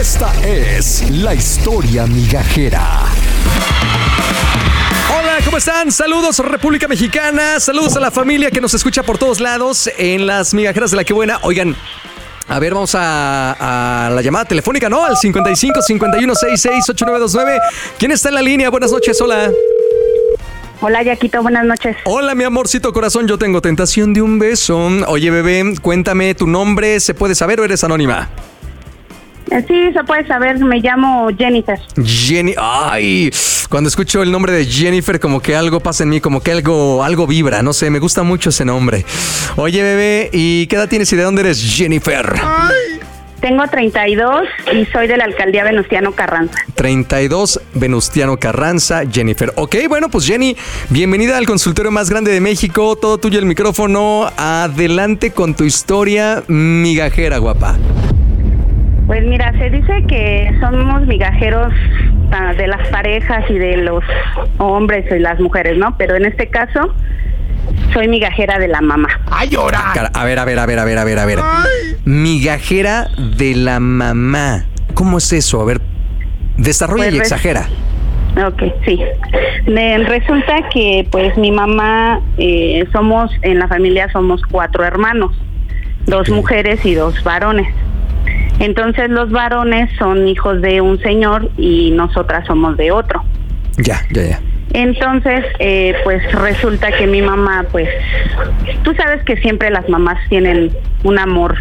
Esta es la historia migajera. Hola, ¿cómo están? Saludos, República Mexicana. Saludos a la familia que nos escucha por todos lados en las migajeras de La Que Buena. Oigan, a ver, vamos a la llamada telefónica, ¿no? Al 55 51 66 8929. ¿Quién está en la línea? Buenas noches, hola. Hola, Yaquito, buenas noches. Hola, mi amorcito corazón, yo tengo tentación de un beso. Oye, bebé, cuéntame tu nombre, ¿se puede saber o eres anónima? Sí, se puede saber, me llamo Jennifer. Ay, cuando escucho el nombre de Jennifer, como que algo pasa en mí, como que algo vibra, no sé, me gusta mucho ese nombre. Oye, bebé, ¿y qué edad tienes y de dónde eres, Jennifer? Tengo 32 y soy de la alcaldía Venustiano Carranza. 32, Venustiano Carranza, Jennifer. Ok, bueno, pues Jenny, bienvenida al consultorio más grande de México, todo tuyo el micrófono, adelante con tu historia migajera, guapa. Pues mira, se dice que somos migajeros de las parejas y de los hombres y las mujeres, ¿no? Pero en este caso, soy migajera de la mamá. ¡Ay, llora! A ver. Migajera de la mamá. ¿Cómo es eso? A ver, desarrolla Pues y exagera. Ok, sí. Resulta que pues mi mamá, en la familia somos 4 hermanos, 2 mujeres y 2 varones. Entonces los varones son hijos de un señor y nosotras somos de otro. Ya. Entonces, pues resulta que mi mamá, pues, tú sabes que siempre las mamás tienen un amor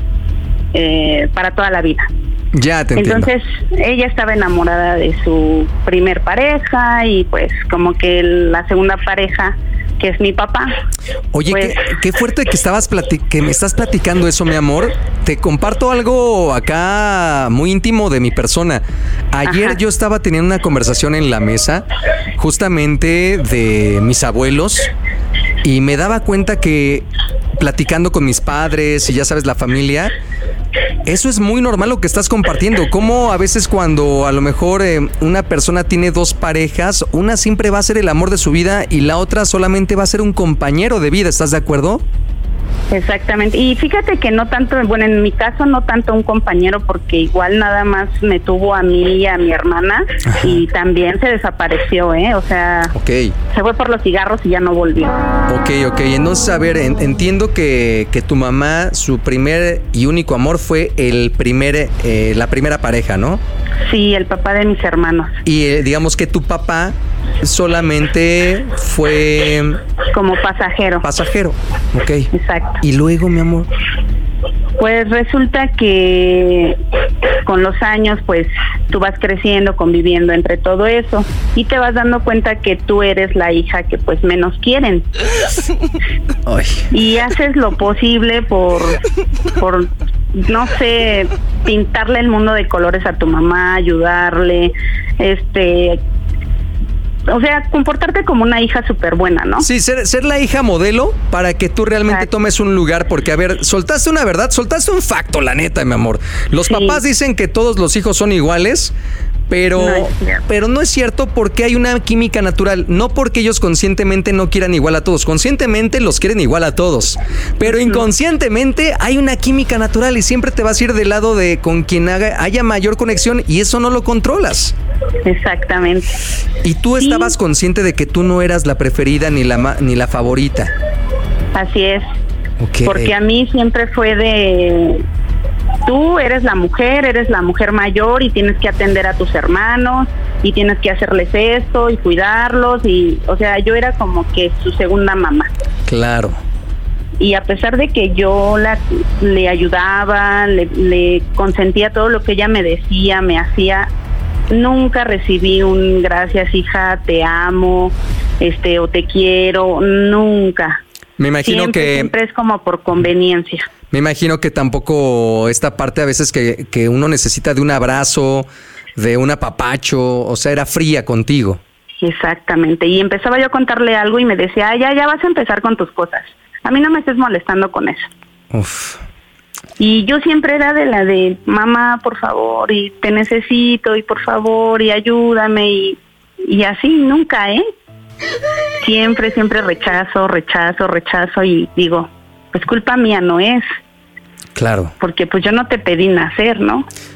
para toda la vida. Ya te entiendo. Entonces, ella estaba enamorada de su primer pareja y pues como que la segunda pareja, que es mi papá. Oye, pues, qué fuerte que me estás platicando eso, mi amor. Te comparto algo acá muy íntimo de mi persona. Ayer yo estaba teniendo una conversación en la mesa, justamente de mis abuelos, y me daba cuenta que platicando con mis padres y ya sabes, la familia, eso es muy normal lo que estás compartiendo. Como a veces cuando a lo mejor una persona tiene 2 parejas, una siempre va a ser el amor de su vida y la otra solamente va a ser un compañero de vida, ¿estás de acuerdo? Exactamente. Y fíjate que no tanto, bueno, en mi caso no tanto un compañero, porque igual nada más me tuvo a mí y a mi hermana. Ajá. Y también se desapareció, o sea, okay. Se fue por los cigarros y ya no volvió. Ok. Entonces, a ver, entiendo que tu mamá, su primer y único amor fue la primera pareja, ¿no? Sí, el papá de mis hermanos. Y digamos que tu papá solamente fue... como pasajero. Pasajero, ok. Exacto. ¿Y luego, mi amor? Pues resulta que con los años, pues tú vas creciendo, conviviendo entre todo eso y te vas dando cuenta que tú eres la hija que pues menos quieren. Ay. Y haces lo posible por no sé, pintarle el mundo de colores a tu mamá, ayudarle, o sea, comportarte como una hija súper buena, ¿no? Sí, ser la hija modelo para que tú realmente tomes un lugar. Porque, a ver, soltaste una verdad, soltaste un facto, la neta, mi amor. Los papás dicen que todos los hijos son iguales, pero no es cierto, porque hay una química natural. No porque ellos conscientemente no quieran igual a todos. Conscientemente los quieren igual a todos. Pero inconscientemente hay una química natural y siempre te vas a ir del lado de con quien haya mayor conexión, y eso no lo controlas. Exactamente. Y tú estabas consciente de que tú no eras la preferida ni la favorita. Así es. Okay. Porque a mí siempre fue de... Tú eres la mujer mayor y tienes que atender a tus hermanos y tienes que hacerles esto y cuidarlos, y, o sea, yo era como que su segunda mamá. Claro. Y a pesar de que yo le ayudaba, le consentía todo lo que ella me decía, me hacía, nunca recibí un gracias, hija, te amo, o te quiero, nunca. Me imagino siempre es como por conveniencia. Me imagino que tampoco esta parte a veces que uno necesita de un abrazo, de un apapacho, o sea, era fría contigo. Exactamente. Y empezaba yo a contarle algo y me decía, ya vas a empezar con tus cosas. A mí no me estés molestando con eso. Uf. Y yo siempre era de la de, mamá, por favor, y te necesito, y por favor, y ayúdame, y así, nunca, Siempre rechazo, y digo, pues culpa mía no es. Claro. Porque pues yo no te pedí nacer, ¿no?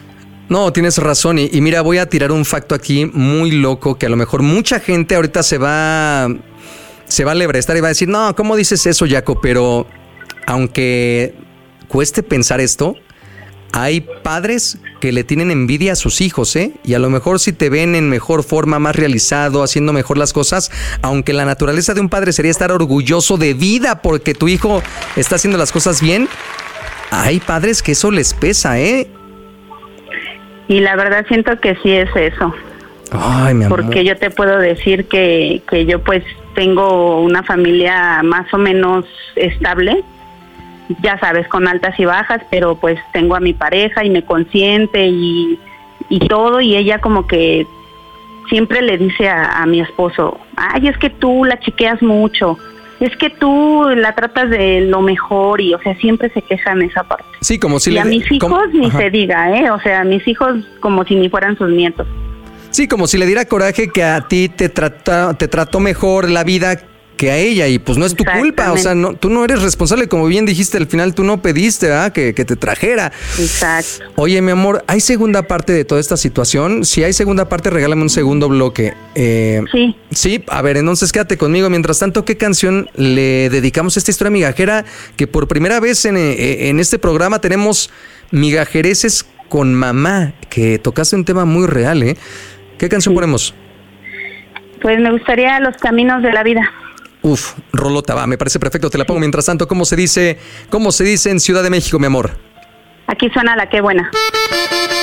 No, tienes razón. Y mira, voy a tirar un facto aquí muy loco que a lo mejor mucha gente ahorita se va a lebrestar y va a decir, no, ¿cómo dices eso, Jaco? Pero aunque cueste pensar esto, hay padres que le tienen envidia a sus hijos, ¿eh? Y a lo mejor si te ven en mejor forma, más realizado, haciendo mejor las cosas, aunque la naturaleza de un padre sería estar orgulloso de vida porque tu hijo está haciendo las cosas bien, hay padres que eso les pesa, ¿eh? Y la verdad siento que sí es eso. Ay, mi amor. Porque yo te puedo decir que yo pues tengo una familia más o menos estable, ya sabes, con altas y bajas, pero pues tengo a mi pareja y me consiente y todo, y ella como que siempre le dice a mi esposo, ay, es que tú la chiqueas mucho, es que tú la tratas de lo mejor, y o sea, siempre se quejan esa parte. Sí, como si y a mis hijos ni Ajá. se diga, o sea, a mis hijos como si ni fueran sus nietos. Sí, como si le diera coraje que a ti te trató mejor la vida que a ella, y pues no es tu culpa, o sea, no, tú no eres responsable, como bien dijiste, al final tú no pediste, ¿verdad? Que te trajera. Exacto. Oye, mi amor, ¿hay segunda parte de toda esta situación? Si hay segunda parte, regálame un segundo bloque. Sí. Sí, a ver, entonces quédate conmigo. Mientras tanto, ¿qué canción le dedicamos a esta historia migajera? Que por primera vez en este programa tenemos migajereces con mamá, que tocaste un tema muy real, ¿eh? ¿Qué canción ponemos? Pues me gustaría Los Caminos de la Vida. Uf, rolota, va, me parece perfecto, te la pongo. Mientras tanto, ¿cómo se dice en Ciudad de México, mi amor? Aquí suena La Qué Buena.